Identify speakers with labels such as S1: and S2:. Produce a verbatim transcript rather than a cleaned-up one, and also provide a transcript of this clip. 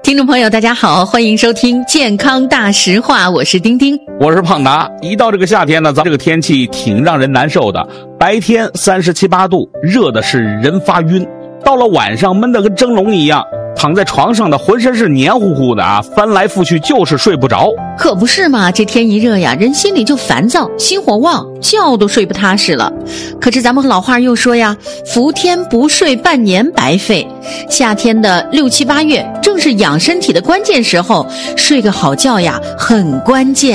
S1: 听众朋友大家好，欢迎收听健康大实话，我是丁丁，
S2: 我是胖达。一到这个夏天呢，咱这个天气挺让人难受的，白天三十七八度，热的是人发晕，到了晚上闷得跟蒸笼一样，躺在床上的浑身是黏糊糊的啊，翻来覆去就是睡不着。
S1: 可不是嘛，这天一热呀，人心里就烦躁，心火旺，觉都睡不踏实了。可是咱们老话又说呀，伏天不睡半年白费。夏天的六七八月正是养身体的关键时候，睡个好觉呀很关键。